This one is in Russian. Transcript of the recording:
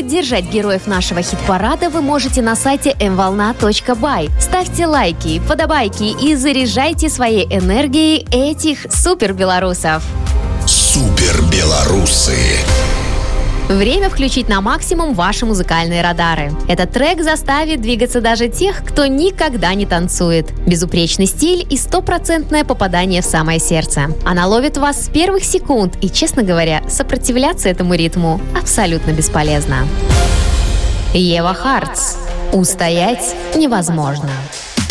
Поддержать героев нашего хит-парада вы можете на сайте mvolna.by. Ставьте лайки, подобайки и заряжайте своей энергией этих супербелорусов. Супербелорусы. Время включить на максимум ваши музыкальные радары. Этот трек заставит двигаться даже тех, кто никогда не танцует. Безупречный стиль и стопроцентное попадание в самое сердце. Она ловит вас с первых секунд, и, честно говоря, сопротивляться этому ритму абсолютно бесполезно. Ева Хартс. Устоять невозможно.